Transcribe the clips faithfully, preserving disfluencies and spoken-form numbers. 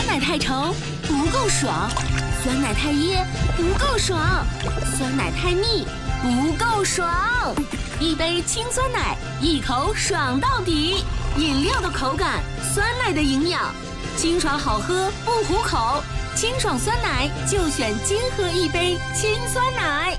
奶太稠不够爽，酸奶太噎不够爽，酸奶太腻不够爽。一杯清酸奶，一口爽到底。饮料的口感，酸奶的营养，清爽好喝不糊口。清爽酸奶就选金河一杯清酸奶。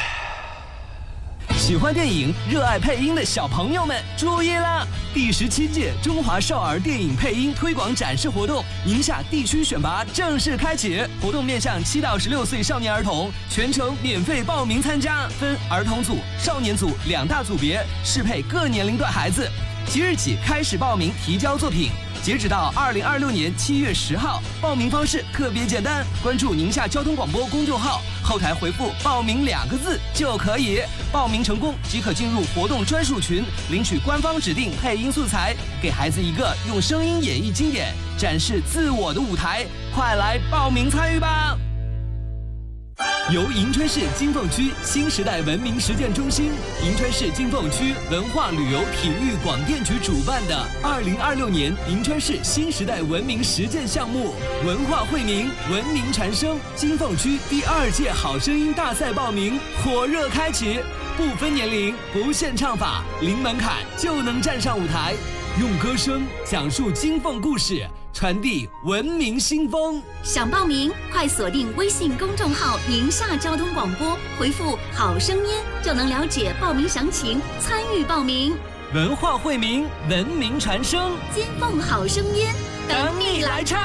喜欢电影、热爱配音的小朋友们注意了！第十七届中华少儿电影配音推广展示活动，宁夏地区选拔正式开启。活动面向七到十六岁少年儿童，全程免费报名参加，分儿童组、少年组两大组别，适配各年龄段孩子。即日起开始报名提交作品。截止到二零二六年七月十号，报名方式特别简单，关注宁夏交通广播公众号，后台回复“报名”两个字就可以。报名成功即可进入活动专属群，领取官方指定配音素材，给孩子一个用声音演绎经典、展示自我的舞台。快来报名参与吧！由银川市金凤区新时代文明实践中心、银川市金凤区文化旅游体育广电局主办的二零二六年银川市新时代文明实践项目“文化惠民，文明传声”金凤区第二届好声音大赛报名火热开启，不分年龄，不限唱法，零门槛就能站上舞台，用歌声讲述金凤故事，传递文明新风。 想报名，快锁定微信公众号“宁夏交通广播”，回复“好声音”就能了解报名详情，参与报名。 文化惠民，文明传声， 金凤好声音，等你来唱。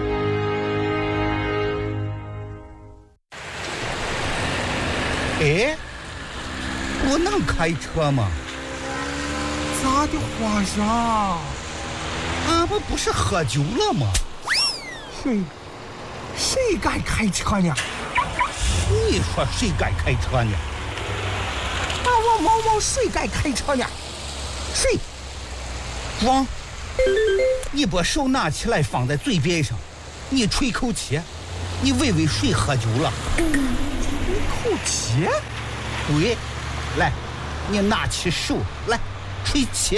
哎，不能开车吗？ 咋的，皇上？ 俺们不是喝酒了吗？ 谁谁敢开车呢？ 你说谁敢开车呢？ 把我毛毛谁敢开车呢？谁？ 装！你把手拿起来放在嘴边上，你吹口气，你问问谁喝酒了？ 吹口气？ 对，来，你拿起手来吹气。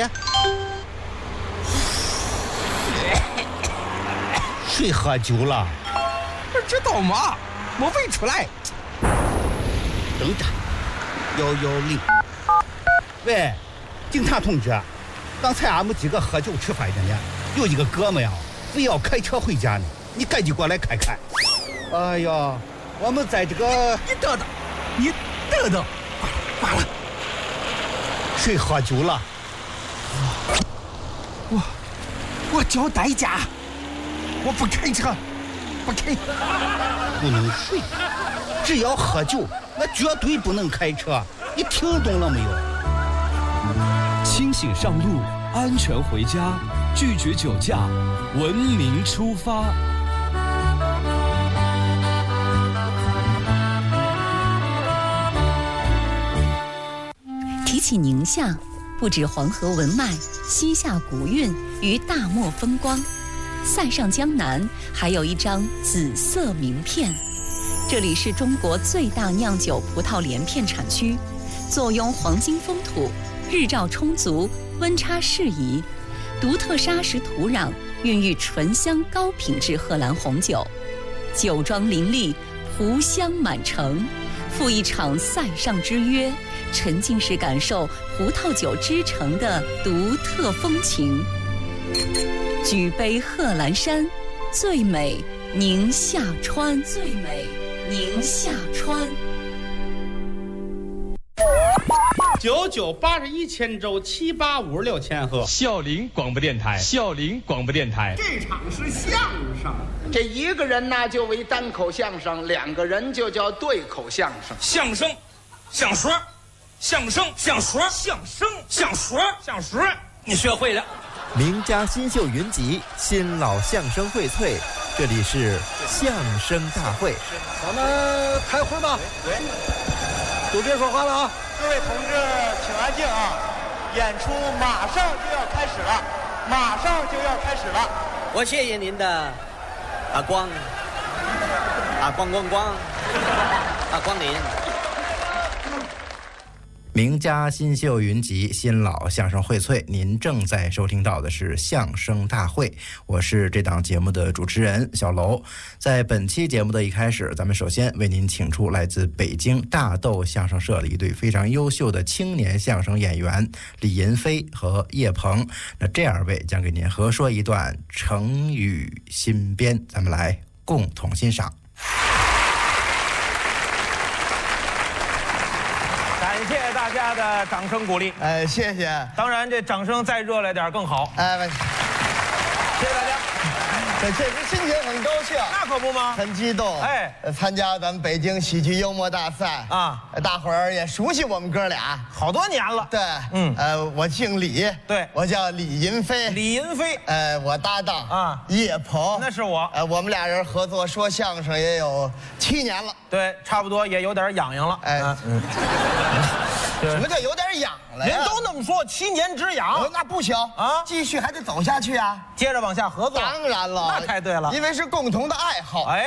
谁喝酒了？ 不知道吗？我问出来。 等着，幺幺零。喂，警察同志，刚才俺们几个喝酒吃饭的呢，有一个哥们呀，非要开车回家呢，你赶紧过来看看。哎呀，我们在这个…… 你等等，你等等，完了， 谁喝酒了？ 我我交代价。我不开车，不开， 不能睡，只要喝酒，那绝对不能开车。你听懂了没有？ 清醒上路，安全回家，拒绝酒驾，文明出发。 提起宁夏，不止黄河文脉、西夏古韵与大漠风光。塞上江南还有一张紫色名片，这里是中国最大酿酒葡萄连片产区，坐拥黄金风土，日照充足，温差适宜，独特砂石土壤孕育醇香高品质荷兰红酒，酒庄林立，葡香满城，赴一场塞上之约，沉浸式感受葡萄酒之城的独特风情。举杯贺兰山，最美宁夏川，最美宁夏川。 九九八十一千州，七八五十六千赫。 孝陵广播电台，孝陵广播电台。 这场是相声，这一个人呢就为单口相声，两个人就叫对口相声。 相声，相说，相声，相说，相声，相说，相说，你学会了。 名家新秀云集，新老相声荟萃，这里是相声大会。 咱们开会吧，都别说话了啊！ 各位同志，请安静啊！演出马上就要开始了，马上就要开始了。 我谢谢您的啊光啊光光光啊光临。 名家新秀云集，新老相声荟萃。您正在收听到的是相声大会，我是这档节目的主持人小楼。在本期节目的一开始，咱们首先为您请出来自北京大豆相声社的一对非常优秀的青年相声演员李银飞和叶鹏。那这二位将给您合说一段成语新编，咱们来共同欣赏。 感谢大家的掌声鼓励， 哎，谢谢。 当然，这掌声再热烈点更好。 哎， 谢谢大家。 这这今天很高兴， 那可不吗？ 很激动。 哎， 参加咱们北京喜剧幽默大赛啊， 大伙儿也熟悉我们哥俩好多年了。 对，嗯，呃，我姓李， 对， 我叫李银飞。 李银飞， 呃，我搭档啊，叶鹏， 那是我。 呃，我们俩人合作说相声也有七年了。 对，差不多也有点痒痒了。哎，嗯。 什么叫有点痒了呀？ 人都那么说，七年之痒， 那不行啊，继续还得走下去啊， 接着往下合作。 当然了， 那太对了， 因为是共同的爱好。 哎。